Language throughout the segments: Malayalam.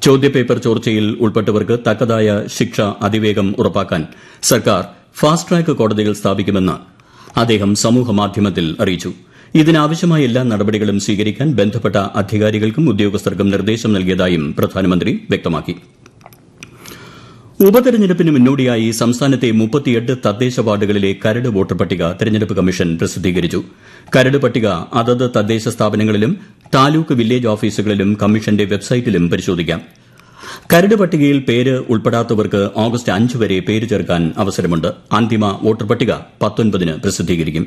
ചോദ്യപേപ്പർ ചോർച്ചയിൽ ഉൾപ്പെട്ടവർക്ക് തക്കതായ ശിക്ഷ അതിവേഗം ഉറപ്പാക്കാൻ സർക്കാർ ഫാസ്റ്റ് ട്രാക്ക് കോടതികൾ സ്ഥാപിക്കുമെന്ന് അദ്ദേഹം സമൂഹമാധ്യമത്തിൽ അറിയിച്ചു. ഇതിനാവശ്യമായ എല്ലാ നടപടികളും സ്വീകരിക്കാൻ ബന്ധപ്പെട്ട അധികാരികൾക്കും ഉദ്യോഗസ്ഥർക്കും നിർദ്ദേശം നൽകിയതായും പ്രധാനമന്ത്രി വ്യക്തമാക്കി. ഉപതെരഞ്ഞെടുപ്പിന് മുന്നോടിയായി സംസ്ഥാനത്തെ 38 തദ്ദേശ വാർഡുകളിലെ കരട് വോട്ടർ പട്ടിക തെരഞ്ഞെടുപ്പ് കമ്മീഷൻ പ്രസിദ്ധീകരിച്ചു. കരട് പട്ടിക അതത് തദ്ദേശ സ്ഥാപനങ്ങളിലും താലൂക്ക് വില്ലേജ് ഓഫീസുകളിലും കമ്മീഷന്റെ വെബ്സൈറ്റിലും പരിശോധിക്കാം. കരട് പട്ടികയിൽ പേര് ഉൾപ്പെടാത്തവർക്ക് ഓഗസ്റ്റ് 5 വരെ പേര് ചേർക്കാൻ അവസരമുണ്ട്. അന്തിമ വോട്ടർ പട്ടിക 19-ന് പ്രസിദ്ധീകരിക്കും.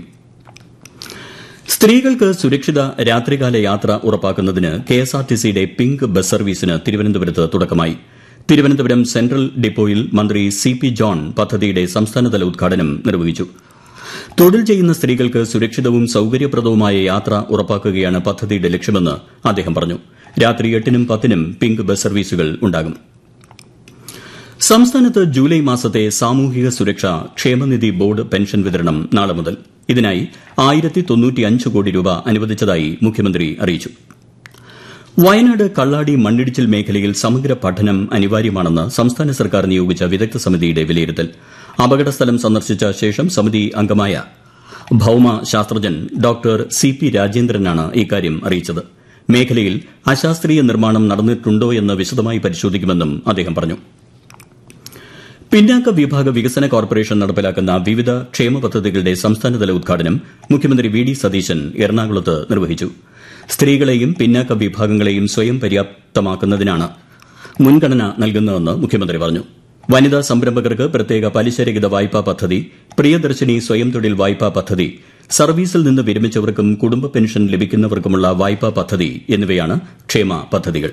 സ്ത്രീകൾക്ക് സുരക്ഷിത രാത്രികാല യാത്ര ഉറപ്പാക്കുന്നതിന് കെഎസ്ആർടിസിയുടെ പിങ്ക് ബസ് സർവീസിന് തിരുവനന്തപുരത്ത് തുടക്കമായി. തിരുവനന്തപുരം സെൻട്രൽ ഡിപ്പോയിൽ മന്ത്രി സി.പി. ജോൺ പദ്ധതിയുടെ സംസ്ഥാനതല ഉദ്ഘാടനം നിർവഹിച്ചു. തൊഴിൽ ചെയ്യുന്ന സ്ത്രീകൾക്ക് സുരക്ഷിതവും സൌകര്യപ്രദവുമായ യാത്ര ഉറപ്പാക്കുകയാണ് പദ്ധതിയുടെ ലക്ഷ്യമെന്ന് അദ്ദേഹം പറഞ്ഞു. രാത്രി 8-നും 10-നും പിങ്ക് ബസ് സർവീസുകൾ ഉണ്ടാകും. സംസ്ഥാനത്ത് ജൂലൈ മാസത്തെ സാമൂഹിക സുരക്ഷ ക്ഷേമനിധി ബോർഡ് പെൻഷൻ വിതരണം നാളെ മുതൽ. ഇതിനായി 1095 കോടി രൂപ അനുവദിച്ചതായി മുഖ്യമന്ത്രി അറിയിച്ചു. വയനാട് കള്ളാടി മണ്ണിടിച്ചിൽ മേഖലയിൽ സമഗ്ര പഠനം അനിവാര്യമാണെന്ന് സംസ്ഥാന സർക്കാർ നിയോഗിച്ച വിദഗ്ധ സമിതിയുടെ വിലയിരുത്തൽ. അപകടസ്ഥലം സന്ദർശിച്ച ശേഷം സമിതി അംഗമായ ഭൌമ ശാസ്ത്രജ്ഞൻ ഡോക്ടർ സി.പി. രാജേന്ദ്രനാണ് ഇക്കാര്യം അറിയിച്ചത്. മേഖലയിൽ അശാസ്ത്രീയ നിർമ്മാണം നടന്നിട്ടുണ്ടോയെന്ന് വിശദമായി പരിശോധിക്കുമെന്നും അദ്ദേഹം പറഞ്ഞു. പിന്നാക്ക വിഭാഗ വികസന കോർപ്പറേഷൻ നടപ്പിലാക്കുന്ന വിവിധ ക്ഷേമ പദ്ധതികളുടെ സംസ്ഥാനതല ഉദ്ഘാടനം മുഖ്യമന്ത്രി വി.ഡി. സതീശൻ എറണാകുളത്ത് നിർവഹിച്ചു. സ്ത്രീകളെയും പിന്നാക്ക വിഭാഗങ്ങളെയും സ്വയം പര്യാപ്തമാക്കുന്നതിനാണ് മുൻഗണന നൽകുന്നതെന്ന് മുഖ്യമന്ത്രി പറഞ്ഞു. വനിതാ സംരംഭകർക്ക് പ്രത്യേക പലിശരഹിത വായ്പാ പദ്ധതി, പ്രിയദർശിനി സ്വയം തൊഴിൽ വായ്പാ പദ്ധതി, സർവീസിൽ നിന്ന് വിരമിച്ചവർക്കും കുടുംബ പെൻഷൻ ലഭിക്കുന്നവർക്കുമുള്ള വായ്പാ പദ്ധതി എന്നിവയാണ് ക്ഷേമ പദ്ധതികൾ.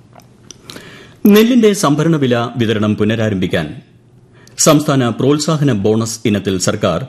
നെല്ലിന്റെ സംഭരണ വില വിതരണം പുനരാരംഭിക്കാൻ സംസ്ഥാന പ്രോത്സാഹന ബോണസ് ഇനത്തിൽ സർക്കാർ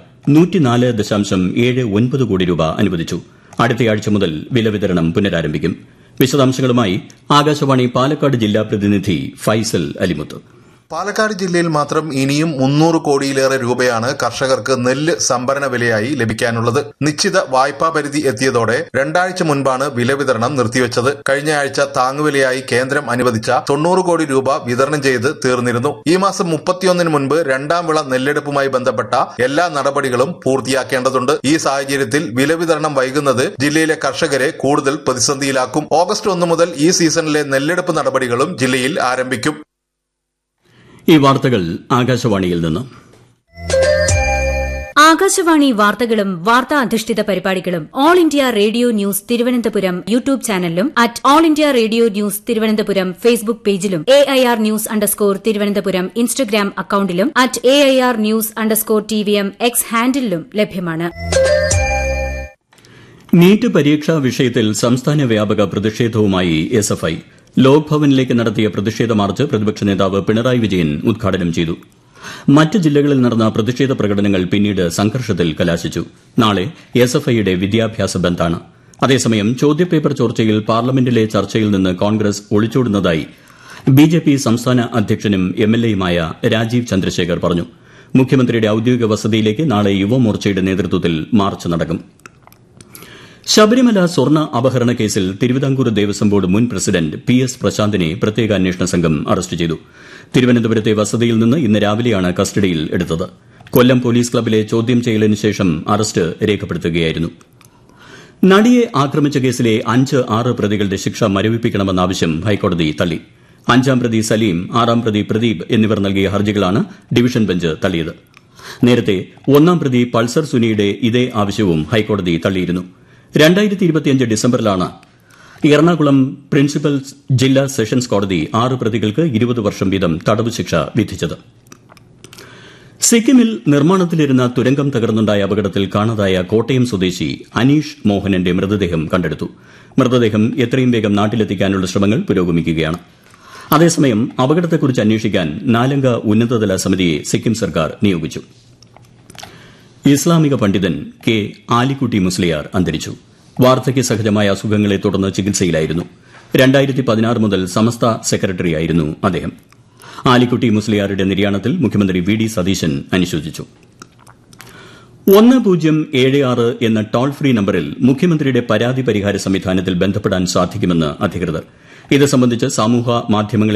104.79 കോടി രൂപ അനുവദിച്ചു. അടുത്തയാഴ്ച മുതൽ വില വിതരണം പുനരാരംഭിക്കും. വിശദാംശങ്ങളുമായി ആകാശവാണി പാലക്കാട് ജില്ലാ പ്രതിനിധി ഫൈസൽ അലിമുത്ത്. പാലക്കാട് ജില്ലയിൽ മാത്രം ഇനിയും 300 കോടിയിലേറെ രൂപയാണ് കർഷകർക്ക് നെല്ല് സംഭരണ വിലയായി ലഭിക്കാനുള്ളത്. നിശ്ചിത വായ്പാ പരിധി എത്തിയതോടെ 2 ആഴ്ച മുൻപാണ് വില വിതരണം നിർത്തിവെച്ചത്. കഴിഞ്ഞ ആഴ്ച താങ്ങുവിലയായി കേന്ദ്രം അനുവദിച്ച 90 കോടി രൂപ വിതരണം ചെയ്ത് തീർന്നിരുന്നു. ഈ മാസം 31-ന് മുൻപ് 2ാം വിള നെല്ലെടുപ്പുമായി ബന്ധപ്പെട്ട എല്ലാ നടപടികളും പൂർത്തിയാക്കേണ്ടതുണ്ട്. ഈ സാഹചര്യത്തിൽ വില വിതരണം വൈകുന്നത് ജില്ലയിലെ കർഷകരെ കൂടുതൽ പ്രതിസന്ധിയിലാക്കും. ഓഗസ്റ്റ് 1 മുതൽ ഈ സീസണിലെ നെല്ലെടുപ്പ് നടപടികളും ജില്ലയിൽ ആരംഭിക്കും. ഈ വാർത്തകൾ ആകാശവാണിയിൽ നിന്ന്. ആകാശവാണി വാർത്തകളും വാർത്താ അധിഷ്ഠിത പരിപാടികളും all India radio news Thiruvananthapuram YouTube ചാനലിലും @all India radio news Thiruvananthapuram Facebook പേജിലും AIR _ തിരുവനന്തപുരം ഇൻസ്റ്റഗ്രാം അക്കൌണ്ടിലും @AIR News _TVM X ഹാൻഡിലും ലഭ്യമാണ്. നീറ്റ് പരീക്ഷാ വിഷയത്തിൽ സംസ്ഥാന വ്യാപക പ്രതിഷേധവുമായി SFI. ലോക്ഭവനിലേക്ക് നടത്തിയ പ്രതിഷേധ മാർച്ച് പ്രതിപക്ഷ നേതാവ് പിണറായി വിജയൻ ഉദ്ഘാടനം ചെയ്തു. മറ്റ് ജില്ലകളിൽ നടന്ന പ്രതിഷേധ പ്രകടനങ്ങൾ പിന്നീട് സംഘർഷത്തിൽ കലാശിച്ചു. നാളെ SFIയുടെ വിദ്യാഭ്യാസ ബന്ദാണ്. അതേസമയം ചോദ്യപേപ്പർ ചോർച്ചയിൽ പാർലമെന്റിലെ ചർച്ചയിൽ നിന്ന് കോൺഗ്രസ് ഒളിച്ചോടുന്നതായി BJP സംസ്ഥാന അധ്യക്ഷനും MLAയുമായ രാജീവ് ചന്ദ്രശേഖർ പറഞ്ഞു. മുഖ്യമന്ത്രിയുടെ ഔദ്യോഗിക വസതിയിലേക്ക് നാളെ യുവമോർച്ചയുടെ നേതൃത്വത്തിൽ മാർച്ച് നടക്കും. ശബരിമല സ്വർണ്ണ അപഹരണ കേസിൽ തിരുവിതാംകൂർ ദേവസ്വം ബോർഡ് മുൻ പ്രസിഡന്റ് PS പ്രശാന്തിനെ പ്രത്യേക അന്വേഷണ സംഘം അറസ്റ്റ് ചെയ്തു. തിരുവനന്തപുരത്തെ വസതിയിൽ നിന്ന് ഇന്ന് രാവിലെയാണ് കസ്റ്റഡിയിൽ എടുത്തത്. കൊല്ലം പോലീസ് ക്ലബിലെ ചോദ്യം ചെയ്യലിന് ശേഷം അറസ്റ്റ് രേഖപ്പെടുത്തുകയായിരുന്നു. നടിയെ ആക്രമിച്ച കേസിലെ 5-6 പ്രതികളുടെ ശിക്ഷ മരവിപ്പിക്കണമെന്ന ആവശ്യം ഹൈക്കോടതി തള്ളി. 5ാം പ്രതി സലീം, 6ാം പ്രതി പ്രദീപ് എന്നിവർ നൽകിയ ഹർജികളാണ് ഡിവിഷൻ ബെഞ്ച് തള്ളിയത്. നേരത്തെ 1ാം പ്രതി പൾസർ സുനിയുടെ ഇതേ ആവശ്യവും ഹൈക്കോടതി തള്ളിയിരുന്നു. 2025 ഡിസംബറിലാണ് എറണാകുളം പ്രിൻസിപ്പൽ ജില്ലാ സെഷൻസ് കോടതി 6 പ്രതികൾക്ക് 20 വർഷം വീതം തടവ് ശിക്ഷ വിധിച്ചത്. സിക്കിമിൽ നിർമ്മാണത്തിലിരുന്ന തുരങ്കം തകർന്നുണ്ടായ അപകടത്തിൽ കാണാതായ കോട്ടയം സ്വദേശി അനീഷ് മോഹനന്റെ മൃതദേഹം കണ്ടെടുത്തു. മൃതദേഹം എത്രയും വേഗം നാട്ടിലെത്തിക്കാനുള്ള ശ്രമങ്ങൾ പുരോഗമിക്കുകയാണ്. അതേസമയം അപകടത്തെക്കുറിച്ച് അന്വേഷിക്കാൻ 4-അംഗ ഉന്നതതല സമിതിയെ സിക്കിം സർക്കാർ നിയോഗിച്ചു. ഇസ്ലാമിക പണ്ഡിതൻ കെ ആലിക്കുട്ടി മുസ്ലിയാർ അന്തരിച്ചു. വാർദ്ധക്യ സഹജമായ അസുഖങ്ങളെ തുടർന്ന് ചികിത്സയിലായിരുന്നു. 2016 മുതൽ സമസ്ത സെക്രട്ടറിയായിരുന്നു അദ്ദേഹം. ആലിക്കുട്ടി മുസ്ലിയാരുടെ നിര്യാണത്തിൽ മുഖ്യമന്ത്രി വി.ഡി. സതീശൻ അനുശോചിച്ചു. 1076 എന്ന ടോൾ ഫ്രീ നമ്പറിൽ മുഖ്യമന്ത്രിയുടെ പരാതി പരിഹാര സംവിധാനത്തിൽ ബന്ധപ്പെടാൻ സാധിക്കുമെന്ന് അധികൃതർ. ഇത് സംബന്ധിച്ച് സമൂഹ മാധ്യമങ്ങളിൽ